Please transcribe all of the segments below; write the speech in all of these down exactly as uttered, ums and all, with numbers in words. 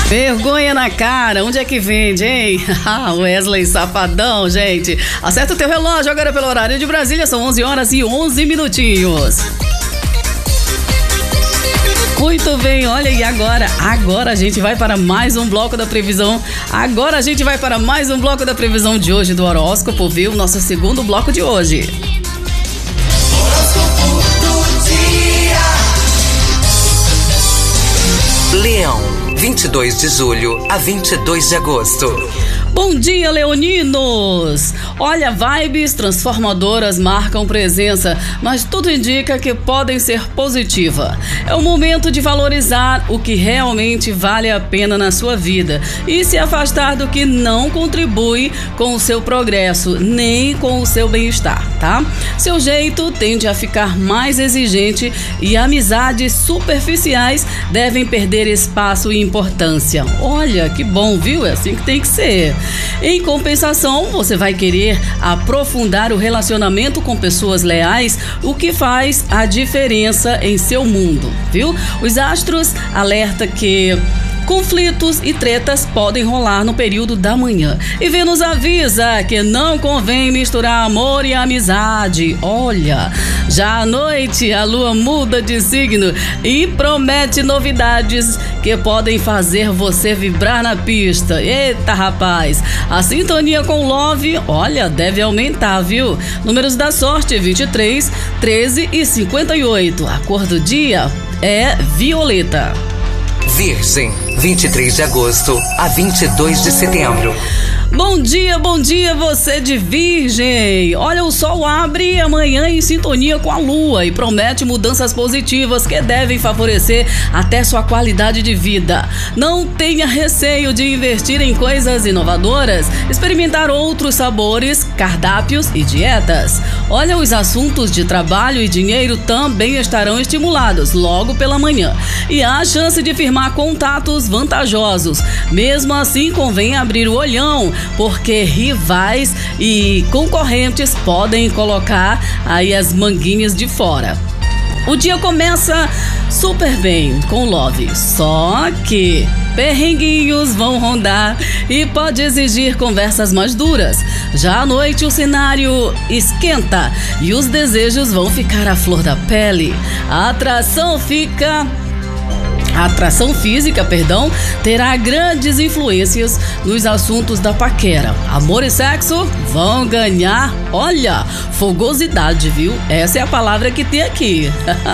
Vergonha na cara, onde é que vende, hein? Ah, Wesley Safadão, gente. Acerta o teu relógio agora pelo horário de Brasília, são onze horas e onze minutinhos. Muito bem, olha, e agora? Agora a gente vai para mais um bloco da previsão. Agora a gente vai para mais um bloco da previsão de hoje do horóscopo, viu? Nosso segundo bloco de hoje. Horóscopo do dia. Leão, vinte e dois de julho a vinte e dois de agosto. Bom dia, leoninos! Olha, vibes transformadoras marcam presença, mas tudo indica que podem ser positiva. É o momento de valorizar o que realmente vale a pena na sua vida e se afastar do que não contribui com o seu progresso, nem com o seu bem-estar, tá? Seu jeito tende a ficar mais exigente e amizades superficiais devem perder espaço e importância. Olha, que bom, viu? É assim que tem que ser. Em compensação, você vai querer aprofundar o relacionamento com pessoas leais, o que faz a diferença em seu mundo, viu? Os astros alertam que conflitos e tretas podem rolar no período da manhã. E Vênus avisa que não convém misturar amor e amizade. Olha, já à noite a lua muda de signo e promete novidades que podem fazer você vibrar na pista. Eita, rapaz! A sintonia com Love, olha, deve aumentar, viu? Números da sorte: vinte e três, treze e cinquenta e oito. A cor do dia é violeta. Virgem, vinte e três de agosto a vinte e dois de setembro. Bom dia, bom dia, você de Virgem. Olha, o sol abre amanhã em sintonia com a lua e promete mudanças positivas que devem favorecer até sua qualidade de vida. Não tenha receio de investir em coisas inovadoras, experimentar outros sabores, cardápios e dietas. Olha, os assuntos de trabalho e dinheiro também estarão estimulados logo pela manhã e há a chance de firmar contatos vantajosos. Mesmo assim, convém abrir o olhão, porque rivais e concorrentes podem colocar aí as manguinhas de fora. O dia começa super bem com Love, só que perrenguinhos vão rondar e pode exigir conversas mais duras. Já à noite o cenário esquenta e os desejos vão ficar à flor da pele. A atração fica... A atração física, perdão, terá grandes influências nos assuntos da paquera. Amor e sexo vão ganhar, olha, fogosidade, viu? Essa é a palavra que tem aqui.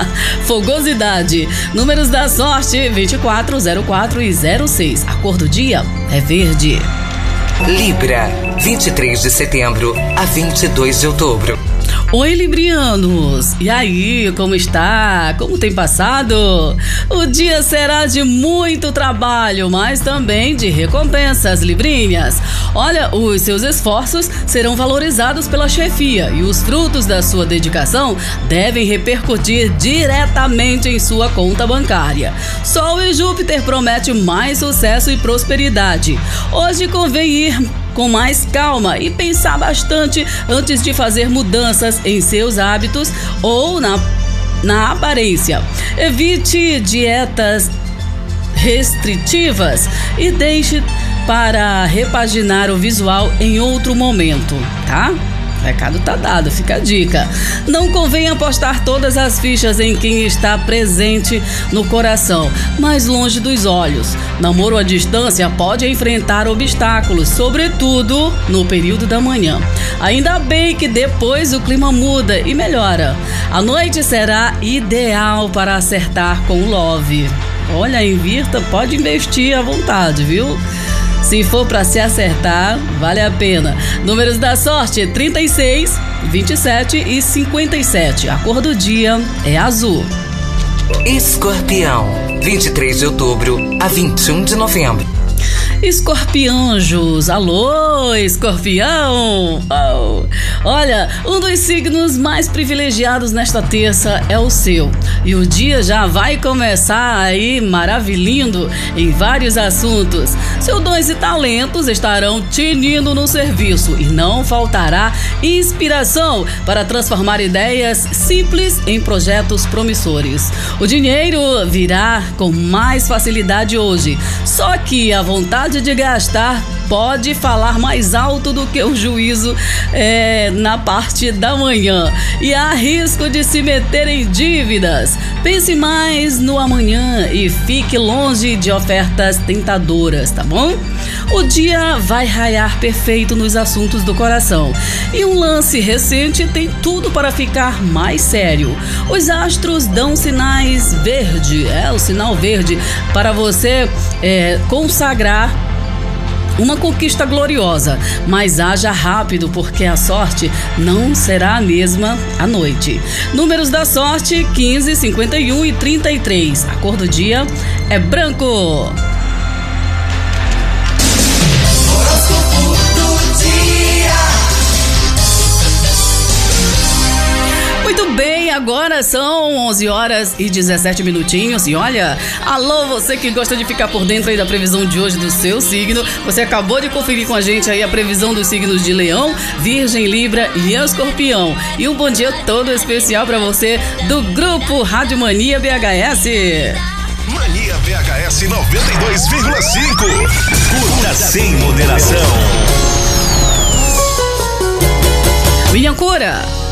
Fogosidade. Números da sorte: vinte e quatro, zero quatro e zero seis. A cor do dia é verde. Libra, vinte e três de setembro a vinte e dois de outubro. Oi, librianos! E aí, como está? Como tem passado? O dia será de muito trabalho, mas também de recompensas, librinhas. Olha, os seus esforços serão valorizados pela chefia e os frutos da sua dedicação devem repercutir diretamente em sua conta bancária. Sol e Júpiter prometem mais sucesso e prosperidade. Hoje convém ir com mais calma e pensar bastante antes de fazer mudanças em seus hábitos ou na, na aparência. Evite dietas restritivas e deixe para repaginar o visual em outro momento, tá? O recado tá dado, fica a dica. Não convém apostar todas as fichas em quem está presente no coração, mas longe dos olhos. Namoro à distância pode enfrentar obstáculos, sobretudo no período da manhã. Ainda bem que depois o clima muda e melhora. A noite será ideal para acertar com o Love. Olha, invirta, pode investir à vontade, viu? Se for para se acertar, vale a pena. Números da sorte: trinta e seis, vinte e sete e cinquenta e sete. A cor do dia é azul. Escorpião, vinte e três de outubro a vinte e um de novembro. Escorpianjos, alô, escorpião! Oh. Olha, um dos signos mais privilegiados nesta terça é o seu. E o dia já vai começar aí maravilhando em vários assuntos. Seus dons e talentos estarão tinindo no serviço e não faltará inspiração para transformar ideias simples em projetos promissores. O dinheiro virá com mais facilidade hoje, só que a vontade de gastar pode falar mais alto do que o juízo é, na parte da manhã. E há risco de se meter em dívidas. Pense mais no amanhã e fique longe de ofertas tentadoras, tá bom? O dia vai raiar perfeito nos assuntos do coração. E um lance recente tem tudo para ficar mais sério. Os astros dão sinais verde, é o sinal verde, para você é, consagrar uma conquista gloriosa, mas haja rápido porque a sorte não será a mesma à noite. Números da sorte: quinze, cinquenta e um e trinta e três. A cor do dia é branco. Horóscopo do dia. Muito bem, agora são onze horas e dezessete minutinhos. E olha, alô, você que gosta de ficar por dentro aí da previsão de hoje do seu signo. Você acabou de conferir com a gente aí a previsão dos signos de Leão, Virgem, Libra e Escorpião. E um bom dia todo especial para você do Grupo Rádio Mania B H S. Mania B H S noventa e dois vírgula cinco. Curta sem moderação. William Cura.